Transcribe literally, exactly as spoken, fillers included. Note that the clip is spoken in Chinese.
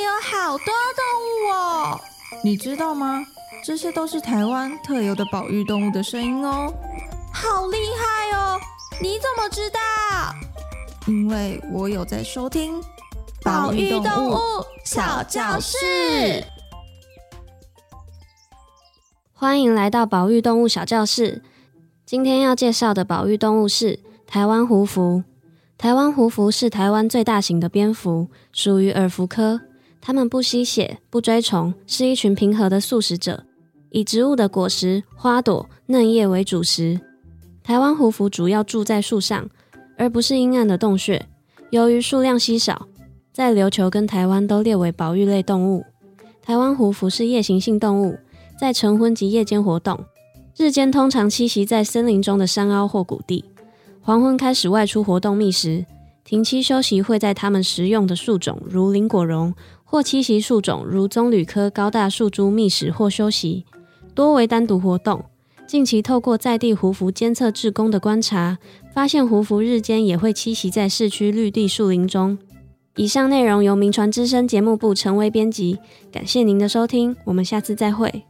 有好多动物哦！ 你知道吗？这些都是台湾特有的保育动物的声音哦。 好厉害哦！你怎么知道？ 因为我有在收听保育动物小教室。 欢迎来到保育动物小教室。今天要介绍的保育动物是台湾狐蝠。台湾狐蝠是台湾最大型的蝙蝠，属于耳蝠科。它们不吸血，不追虫，是一群平和的素食者，以植物的果实、花朵、嫩叶为主食。台湾狐蝠主要住在树上，而不是阴暗的洞穴。由于数量稀少，在琉球跟台湾都列为保育类动物。台湾狐蝠是夜行性动物，在晨昏及夜间活动，日间通常栖息在森林中的山凹或谷地，黄昏开始外出活动觅食，停栖休息会在它们食用的树种如林果榕或栖息树种如棕榈科高大树株觅食或休息，多为单独活动。近期透过在地狐蝠监测志工的观察，发现狐蝠日间也会栖息在市区绿地树林中。以上内容由铭传之声节目部陈薇编辑，感谢您的收听，我们下次再会。